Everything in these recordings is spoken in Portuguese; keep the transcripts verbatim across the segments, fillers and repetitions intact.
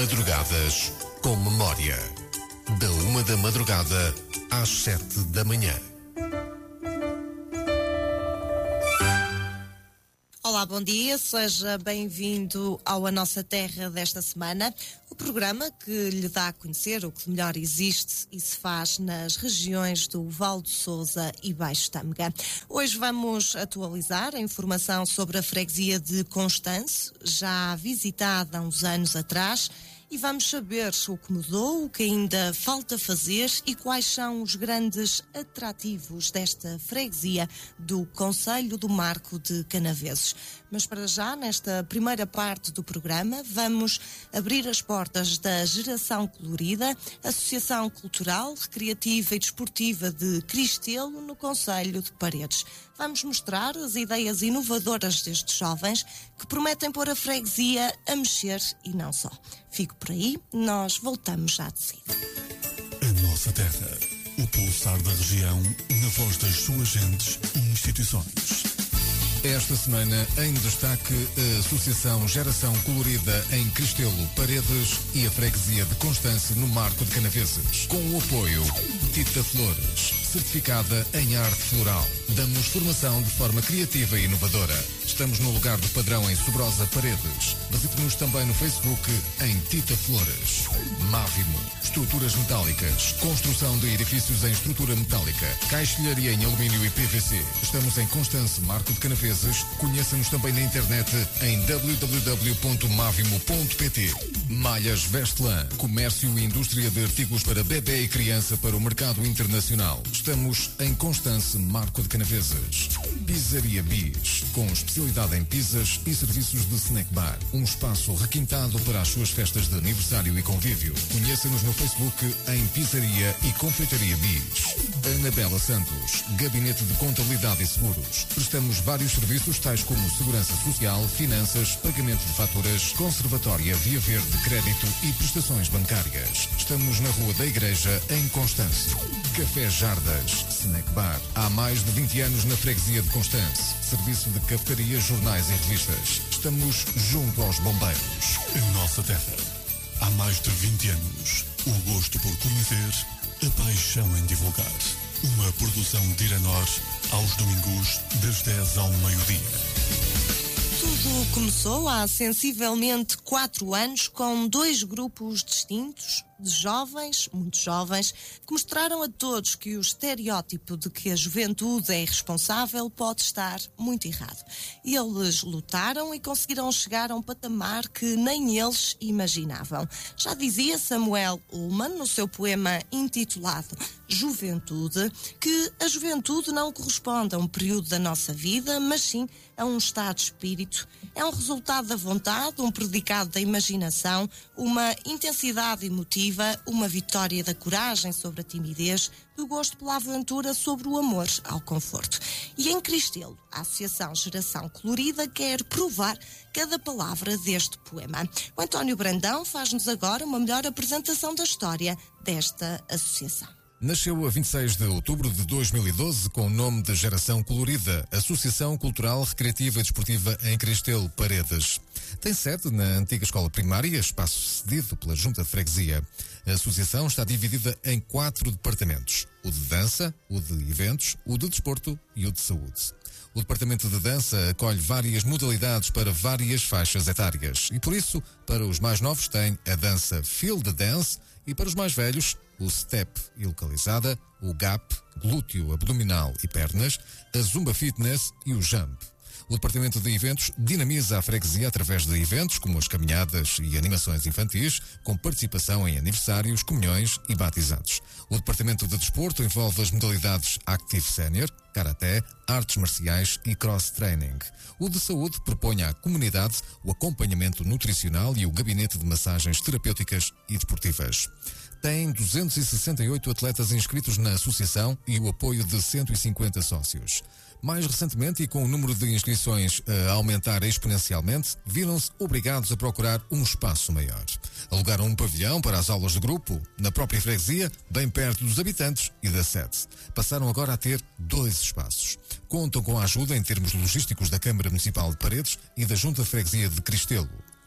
Madrugadas com Memória. Da uma da madrugada às sete da manhã. Olá, bom dia, seja bem-vindo ao A Nossa Terra desta semana, o programa que lhe dá a conhecer o que melhor existe e se faz nas regiões do Val de Sousa e Baixo Tâmega. Hoje vamos atualizar a informação sobre a freguesia de Constance, já visitada há uns anos atrás, e vamos saber o que mudou, o que ainda falta fazer e quais são os grandes atrativos desta freguesia do Concelho do Marco de Canaveses. Mas para já, nesta primeira parte do programa, vamos abrir as portas da Geração Colorida, Associação Cultural, Recreativa e Desportiva de Cristelo, no Concelho de Paredes. Vamos mostrar as ideias inovadoras destes jovens que prometem pôr a freguesia a mexer e não só. Fico por aí, nós voltamos já de seguida. A Nossa Terra, o pulsar da região, na voz das suas gentes e instituições. Esta semana, em destaque, a Associação Geração Colorida em Cristelo, Paredes e a freguesia de Constance, no Marco de Canaveses. Com o apoio Tita Flores, certificada em arte floral. Damos formação de forma criativa e inovadora. Estamos no lugar do padrão em Sobrosa, Paredes. Visite-nos também no Facebook em Tita Flores. Mávimo, estruturas metálicas, construção de edifícios em estrutura metálica, caixilharia em alumínio e P V C. Estamos em Constance, Marco de Canaveses. Conheça-nos também na internet em w w w ponto mavimo ponto p t. Malhas Vestlan, comércio e indústria de artigos para bebê e criança para o mercado internacional. Estamos em Constance, Marco de Canaveses. Pizzaria Bis, com especialidade em pizzas e serviços de snack bar. Um espaço requintado para as suas festas de aniversário e convívio. Conheça-nos no Facebook em Pizzaria e Confeitaria Bis. Anabela Santos, Gabinete de Contabilidade e Seguros. Prestamos vários serviços tais como segurança social, finanças, pagamento de faturas, conservatória, via verde, crédito e prestações bancárias. Estamos na Rua da Igreja, em Constance. Café Jardas, Snack Bar. Há mais de vinte anos na freguesia de Constance. Serviço de cafetaria, jornais e revistas. Estamos junto aos bombeiros. A Nossa Terra. Há mais de vinte anos. O gosto por conhecer, a paixão em divulgar. Uma produção de Iranor, aos domingos, das dez ao meio-dia. Tudo começou há sensivelmente quatro anos com dois grupos distintos de jovens, muito jovens, que mostraram a todos que o estereótipo de que a juventude é irresponsável pode estar muito errado. Eles lutaram e conseguiram chegar a um patamar que nem eles imaginavam. Já dizia Samuel Ullman, no seu poema intitulado Juventude, que a juventude não corresponde a um período da nossa vida, mas sim a um estado de espírito. É um resultado da vontade, um predicado da imaginação, uma intensidade emotiva, uma vitória da coragem sobre a timidez, do gosto pela aventura sobre o amor ao conforto. E em Cristelo, a Associação Geração Colorida quer provar cada palavra deste poema. O António Brandão faz-nos agora uma melhor apresentação da história desta associação. Nasceu a vinte e seis de outubro de dois mil e doze com o nome de Geração Colorida, Associação Cultural, Recreativa e Desportiva em Cristelo, Paredes. Tem sede na antiga escola primária, espaço cedido pela Junta de Freguesia. A associação está dividida em quatro departamentos: o de dança, o de eventos, o de desporto e o de saúde. O departamento de dança acolhe várias modalidades para várias faixas etárias e, por isso, para os mais novos tem a dança Field Dance e, para os mais velhos, o Step e localizada, o Gap, glúteo, abdominal e pernas, a Zumba Fitness e o Jump. O departamento de eventos dinamiza a freguesia através de eventos como as caminhadas e animações infantis, com participação em aniversários, comunhões e batizados. O departamento de desporto envolve as modalidades Active Senior, Karaté, artes marciais e cross-training. O de saúde propõe à comunidade o acompanhamento nutricional e o gabinete de massagens terapêuticas e desportivas. Tem duzentos e sessenta e oito atletas inscritos na associação e o apoio de cento e cinquenta sócios. Mais recentemente, e com o número de inscrições a aumentar exponencialmente, viram-se obrigados a procurar um espaço maior. Alugaram um pavilhão para as aulas de grupo, na própria freguesia, bem perto dos habitantes e da sede. Passaram agora a ter dois espaços. Contam com a ajuda em termos logísticos da Câmara Municipal de Paredes e da Junta de Freguesia de Cristelo.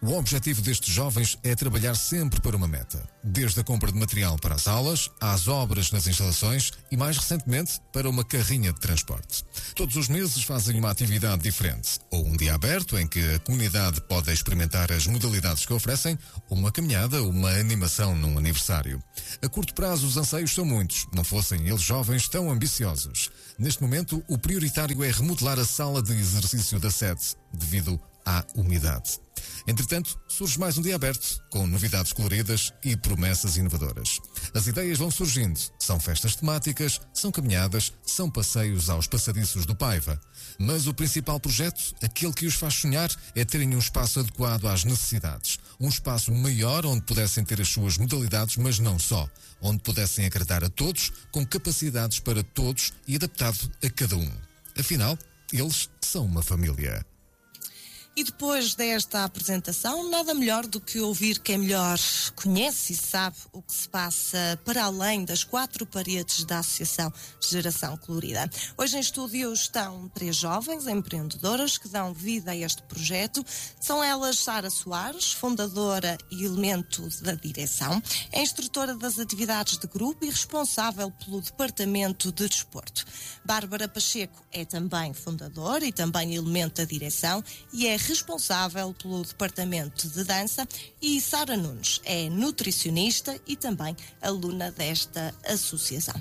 O objetivo destes jovens é trabalhar sempre para uma meta, desde a compra de material para as aulas, às obras nas instalações e, mais recentemente, para uma carrinha de transporte. Todos os meses fazem uma atividade diferente, ou um dia aberto em que a comunidade pode experimentar as modalidades que oferecem, ou uma caminhada ou uma animação num aniversário. A curto prazo os anseios são muitos, não fossem eles jovens tão ambiciosos. Neste momento, o prioritário é remodelar a sala de exercício da sede, devido à umidade. Entretanto, surge mais um dia aberto, com novidades coloridas e promessas inovadoras. As ideias vão surgindo. São festas temáticas, são caminhadas, são passeios aos passadiços do Paiva. Mas o principal projeto, aquele que os faz sonhar, é terem um espaço adequado às necessidades. Um espaço maior onde pudessem ter as suas modalidades, mas não só. Onde pudessem agradar a todos, com capacidades para todos e adaptado a cada um. Afinal, eles são uma família. E depois desta apresentação, nada melhor do que ouvir quem melhor conhece e sabe o que se passa para além das quatro paredes da Associação Geração Colorida. Hoje em estúdio estão três jovens empreendedoras que dão vida a este projeto. São elas Sara Soares, fundadora e elemento da direção, é instrutora das atividades de grupo e responsável pelo Departamento de Desporto. Bárbara Pacheco é também fundadora e também elemento da direção e é responsável pelo Departamento de Dança, e Sara Nunes é nutricionista e também aluna desta associação.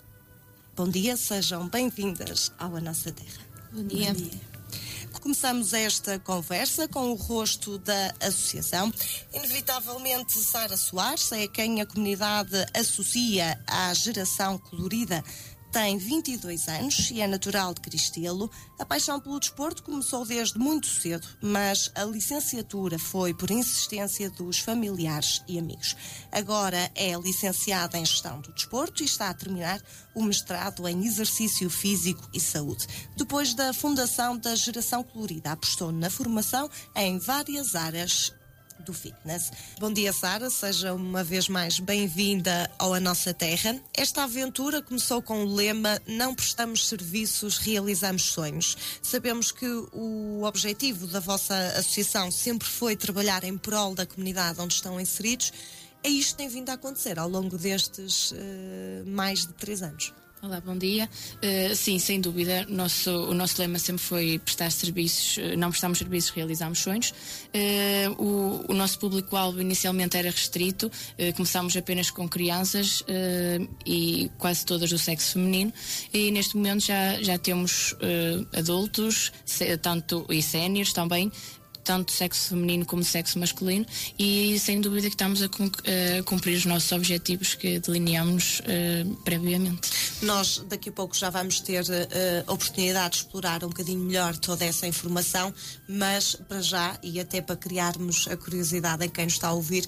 Bom dia, sejam bem-vindas ao A Nossa Terra. Bom dia. Bom dia. Começamos esta conversa com o rosto da associação. Inevitavelmente, Sara Soares é quem a comunidade associa à Geração Colorida. Tem vinte e dois anos e é natural de Cristelo. A paixão pelo desporto começou desde muito cedo, mas a licenciatura foi por insistência dos familiares e amigos. Agora é licenciada em Gestão do Desporto e está a terminar o mestrado em Exercício Físico e Saúde. Depois da fundação da Geração Colorida, apostou na formação em várias áreas do fitness. Bom dia, Sara, seja uma vez mais bem-vinda ao A Nossa Terra. Esta aventura começou com o lema "Não prestamos serviços, realizamos sonhos". Sabemos que o objetivo da vossa associação sempre foi trabalhar em prol da comunidade onde estão inseridos. É isto que tem vindo a acontecer ao longo destes uh, mais de três anos. Olá, bom dia. Uh, sim, sem dúvida, nosso, o nosso lema sempre foi prestar serviços, não prestamos serviços, realizamos sonhos. Uh, o, o nosso público-alvo inicialmente era restrito, uh, começámos apenas com crianças uh, e quase todas do sexo feminino, e neste momento já, já temos uh, adultos, tanto e séniores também, tanto sexo feminino como sexo masculino, e sem dúvida que estamos a, a cumprir os nossos objetivos que delineamos uh, previamente. Nós daqui a pouco já vamos ter uh, a oportunidade de explorar um bocadinho melhor toda essa informação, mas para já, e até para criarmos a curiosidade em quem nos está a ouvir,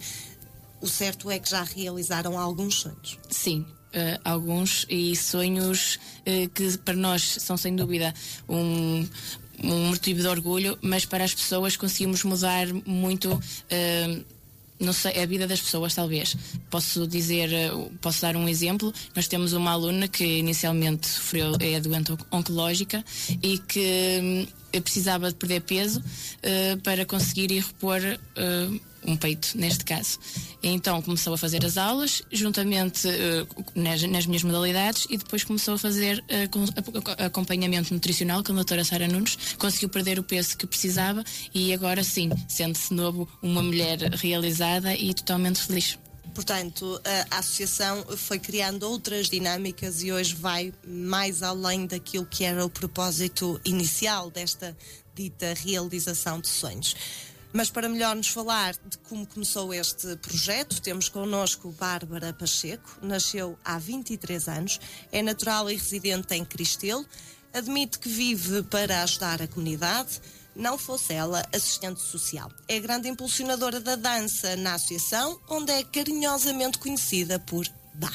o certo é que já realizaram alguns sonhos. Sim. Uh, alguns, e sonhos uh, que para nós são sem dúvida um um motivo de orgulho, mas para as pessoas conseguimos mudar muito, uh, não sei, a vida das pessoas, talvez. Posso dizer, uh, posso dar um exemplo. Nós temos uma aluna que inicialmente sofreu, é doente oncológica e que uh, precisava de perder peso uh, para conseguir ir repor uh, um peito, neste caso. Então começou a fazer as aulas, juntamente uh, nas, nas minhas modalidades, e depois começou a fazer uh, com, a, a, acompanhamento nutricional com a doutora Sara Nunes. Conseguiu perder o peso que precisava e agora sim, sente-se novo uma mulher realizada e totalmente feliz. Portanto, a associação foi criando outras dinâmicas e hoje vai mais além daquilo que era o propósito inicial desta dita realização de sonhos. Mas para melhor nos falar de como começou este projeto, temos connosco Bárbara Pacheco. Nasceu há vinte e três anos, é natural e residente em Cristelo, admite que vive para ajudar a comunidade, não fosse ela assistente social. É grande impulsionadora da dança na associação, onde é carinhosamente conhecida por Bá.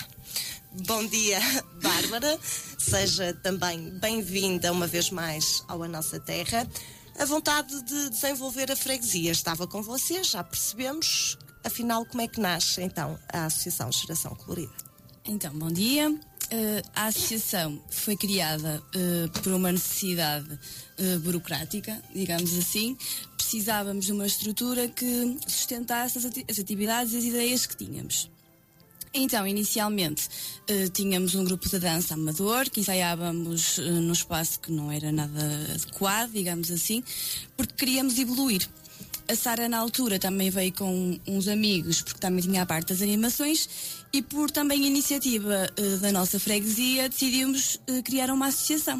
Bom dia, Bárbara, seja também bem-vinda uma vez mais ao A Nossa Terra. A vontade de desenvolver a freguesia estava com vocês, já percebemos. Afinal, como é que nasce então a Associação Geração Colorida? Então, bom dia. Uh, a associação foi criada uh, por uma necessidade uh, burocrática, digamos assim. Precisávamos de uma estrutura que sustentasse as, ati- as atividades e as ideias que tínhamos. Então, inicialmente, uh, tínhamos um grupo de dança amador, que ensaiávamos uh, num espaço que não era nada adequado, digamos assim, porque queríamos evoluir. A Sara, na altura, também veio com uns amigos, porque também tinha a parte das animações, e por também iniciativa uh, da nossa freguesia, decidimos uh, criar uma associação.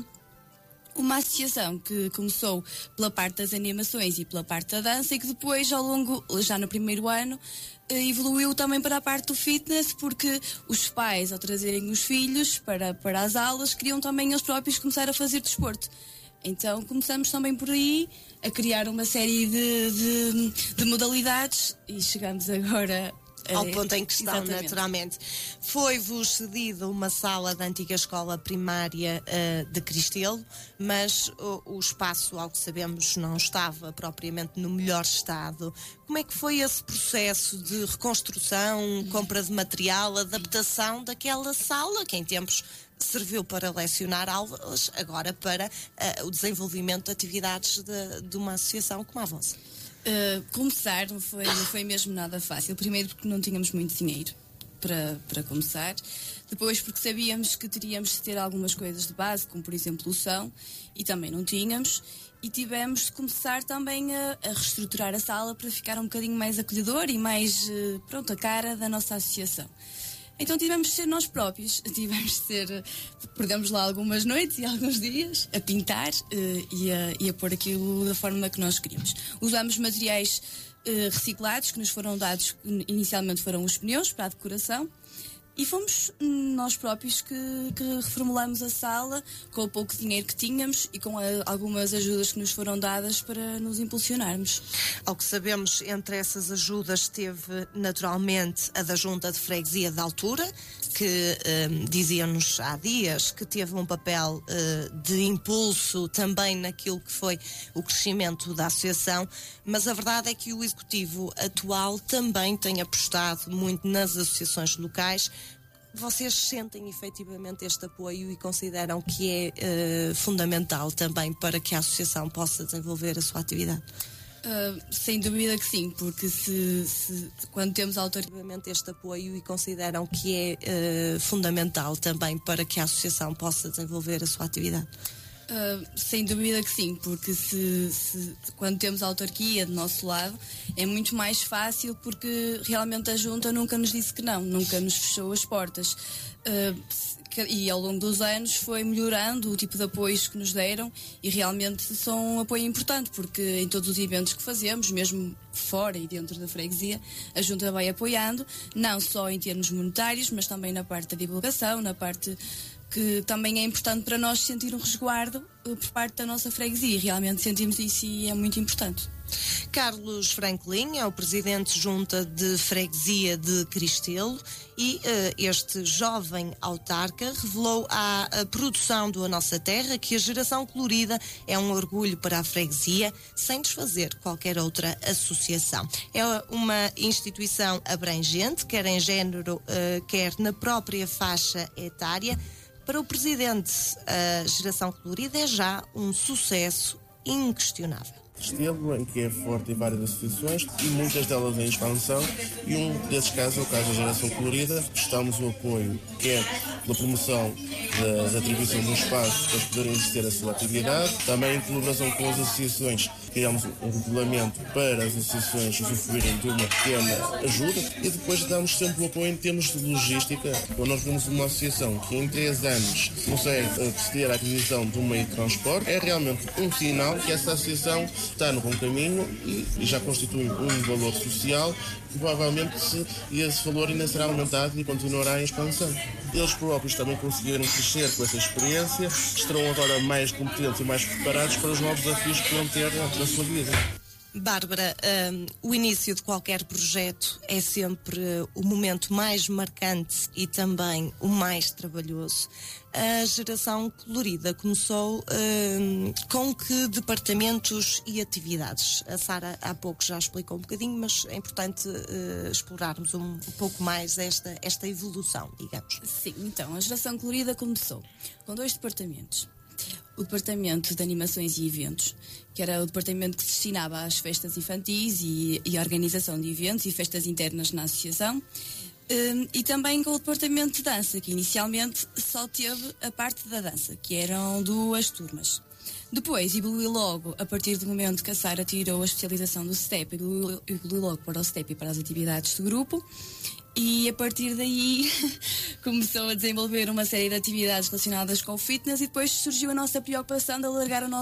Uma associação que começou pela parte das animações e pela parte da dança, e que depois, ao longo, já no primeiro ano, uh, evoluiu também para a parte do fitness, porque os pais, ao trazerem os filhos para, para as aulas, queriam também eles próprios começar a fazer desporto. Então começamos também por aí a criar uma série de, de, de modalidades e chegamos agora ao ponto em que estão, exatamente. Naturalmente. Foi-vos cedido uma sala da antiga escola primária uh, de Cristelo, mas o, o espaço, ao que sabemos, não estava propriamente no melhor estado. Como é que foi esse processo de reconstrução, compra de material, adaptação daquela sala, que em tempos serviu para lecionar aulas, agora para uh, o desenvolvimento de atividades de, de uma associação como a vossa? Uh, começar não foi, não foi mesmo nada fácil. Primeiro porque não tínhamos muito dinheiro para, para começar. Depois porque sabíamos que teríamos de ter algumas coisas de base, como por exemplo o som, e também não tínhamos. E tivemos de começar também a, a reestruturar a sala para ficar um bocadinho mais acolhedor e mais, uh, pronto, a cara da nossa associação. Então tivemos de ser nós próprios, tivemos de ser, perdemos lá algumas noites e alguns dias a pintar uh, e, a, e a pôr aquilo da forma que nós queríamos. Usamos materiais uh, reciclados que nos foram dados, inicialmente foram os pneus para a decoração, e fomos nós próprios que, que reformulamos a sala com o pouco dinheiro que tínhamos e com a, algumas ajudas que nos foram dadas para nos impulsionarmos. Ao que sabemos, entre essas ajudas teve naturalmente a da Junta de Freguesia da altura, que um, dizia-nos há dias que teve um papel uh, de impulso também naquilo que foi o crescimento da associação, mas a verdade é que o Executivo atual também tem apostado muito nas associações locais. Vocês sentem efetivamente este apoio e consideram que é uh, fundamental também para que a associação possa desenvolver a sua atividade? Uh, sem dúvida que sim, porque se, se quando temos autoridade este apoio e consideram que é uh, fundamental também para que a associação possa desenvolver a sua atividade? Uh, sem dúvida que sim, porque se, se, quando temos a autarquia do nosso lado é muito mais fácil, porque realmente a Junta nunca nos disse que não, nunca nos fechou as portas. Uh, e ao longo dos anos foi melhorando o tipo de apoios que nos deram, e realmente são um apoio importante, porque em todos os eventos que fazemos, mesmo fora e dentro da freguesia, a Junta vai apoiando, não só em termos monetários, mas também na parte da divulgação, na parte que também é importante para nós sentir um resguardo por parte da nossa freguesia. Realmente sentimos isso e é muito importante. Carlos Franklin é o presidente junta de freguesia de Cristelo e uh, este jovem autarca revelou à a produção do A Nossa Terra que a geração colorida é um orgulho para a freguesia, sem desfazer qualquer outra associação. É uma instituição abrangente, quer em género, uh, quer na própria faixa etária. Para o presidente, a geração colorida é já um sucesso inquestionável. Cristelo, em que é forte em várias associações e muitas delas em expansão, e um desses casos é o caso da Geração Colorida. Prestamos o apoio, quer pela promoção da atribuição de um espaço para eles poderem exercer a sua atividade, também em colaboração com as associações, criamos um regulamento para as associações usufruírem de uma pequena ajuda, e depois damos sempre o apoio em termos de logística. Quando nós vemos uma associação que em três anos consegue aceder à aquisição de um meio de transporte, é realmente um sinal que essa associação está no bom caminho e, e já constitui um valor social. Provavelmente se, esse valor ainda será aumentado e continuará em expansão. Eles próprios também conseguiram crescer com essa experiência, estarão agora mais competentes e mais preparados para os novos desafios que vão ter na sua vida. Bárbara, um, o início de qualquer projeto é sempre o momento mais marcante e também o mais trabalhoso. A Geração Colorida começou um, com que departamentos e atividades? A Sara há pouco já explicou um bocadinho, mas é importante uh, explorarmos um, um pouco mais esta, esta evolução, digamos. Sim, então, a Geração Colorida começou com dois departamentos. O departamento de animações e eventos, que era o departamento que se destinava às festas infantis e, e à organização de eventos e festas internas na associação, um, e também com o departamento de dança, que inicialmente só teve a parte da dança, que eram duas turmas. Depois evoluiu logo, a partir do momento que a Sara tirou a especialização do S T E P, evoluiu, evoluiu logo para o S T E P e para as atividades de grupo. E a partir daí começou a desenvolver uma série de atividades relacionadas com o fitness e depois surgiu a nossa preocupação de alargar o nosso